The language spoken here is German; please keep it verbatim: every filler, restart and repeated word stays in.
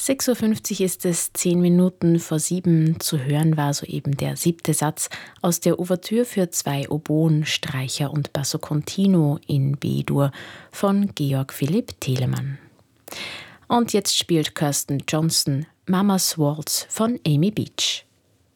sechs Uhr fünfzig ist es, zehn Minuten vor sieben. Zu hören war soeben der siebte Satz aus der Ouvertüre für zwei Oboen, Streicher und Basso Continuo in B-Dur von Georg Philipp Telemann. Und jetzt spielt Kirsten Johnston Mama's Waltz von Amy Beach.